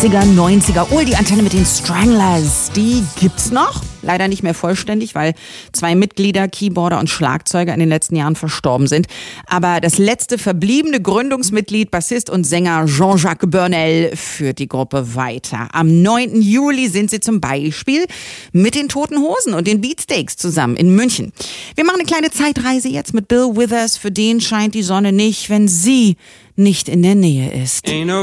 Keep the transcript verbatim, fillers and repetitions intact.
achtziger, neunziger. Oh, die Antenne mit den Stranglers, die gibt's noch. Leider nicht mehr vollständig, weil zwei Mitglieder, Keyboarder und Schlagzeuger in den letzten Jahren verstorben sind. Aber das letzte verbliebene Gründungsmitglied, Bassist und Sänger Jean-Jacques Burnel führt die Gruppe weiter. Am neunten Juli sind sie zum Beispiel mit den Toten Hosen und den Beatsteaks zusammen in München. Wir machen eine kleine Zeitreise jetzt mit Bill Withers. Für den scheint die Sonne nicht, wenn sie nicht in der Nähe ist.